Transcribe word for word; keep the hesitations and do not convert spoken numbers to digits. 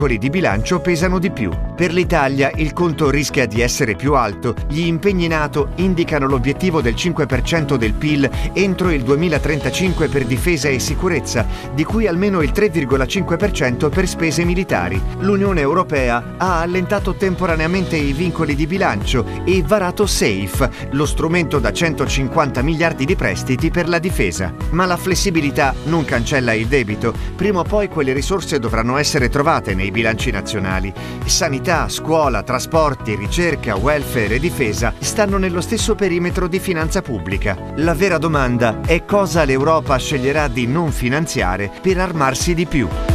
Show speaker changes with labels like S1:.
S1: Quelli di bilancio pesano di più. Per l'Italia il conto rischia di essere più alto. Gli impegni NATO indicano l'obiettivo del cinque per cento del P I L entro il duemilatrentacinque per difesa e sicurezza, di cui almeno il tre virgola cinque per cento per spese militari. L'Unione Europea ha allentato temporaneamente i vincoli di bilancio e varato SAFE, lo strumento da centocinquanta miliardi di prestiti per la difesa. Ma la flessibilità non cancella il debito. Prima o poi quelle risorse dovranno essere trovate nei bilanci nazionali. Sanità, scuola, trasporti, ricerca, welfare e difesa stanno nello stesso perimetro di finanza pubblica. La vera domanda è cosa l'Europa sceglierà di non finanziare per armarsi di più.